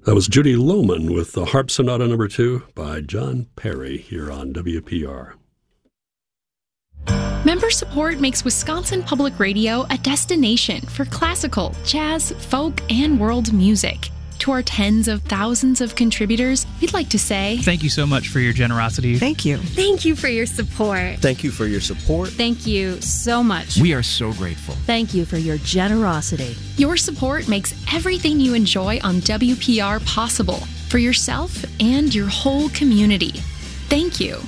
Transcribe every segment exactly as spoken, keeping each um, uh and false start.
That was Judy Lohman with the Harp Sonata Number Two by John Perry here on W P R. Member support makes Wisconsin Public Radio a destination for classical, jazz, folk, and world music. To our tens of thousands of contributors, we'd like to say thank you so much for your generosity. Thank you. Thank you for your support. Thank you for your support. Thank you so much. We are so grateful. Thank you for your generosity. Your support makes everything you enjoy on W P R possible for yourself and your whole community. Thank you.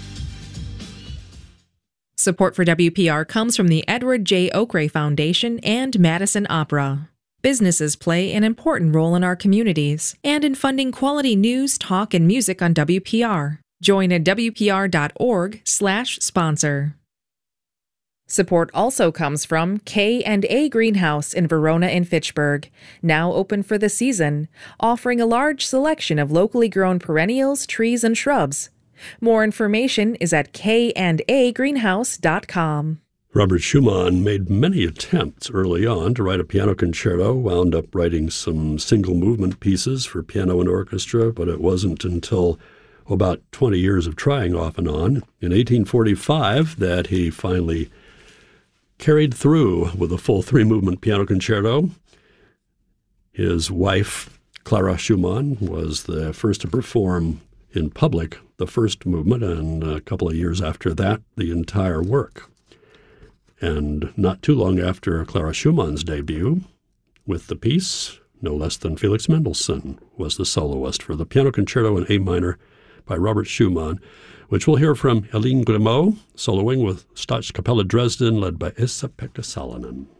Support for W P R comes from the Edward J. Oakray Foundation and Madison Opera. Businesses play an important role in our communities and in funding quality news, talk, and music on W P R. Join at W P R dot org slash sponsor. Support also comes from K and A Greenhouse in Verona and Fitchburg, now open for the season, offering a large selection of locally grown perennials, trees, and shrubs. More information is at K and A greenhouse dot com. Robert Schumann made many attempts early on to write a piano concerto, wound up writing some single movement pieces for piano and orchestra, but it wasn't until oh, about twenty years of trying off and on, in eighteen forty-five, that he finally carried through with a full three-movement piano concerto. His wife, Clara Schumann, was the first to perform in public the first movement, and a couple of years after that, the entire work. And not too long after Clara Schumann's debut with the piece, no less than Felix Mendelssohn was the soloist for the piano concerto in A minor by Robert Schumann, which we'll hear from Helene Grimaud, soloing with Staatskapelle Dresden, led by Esa-Pekka Salonen.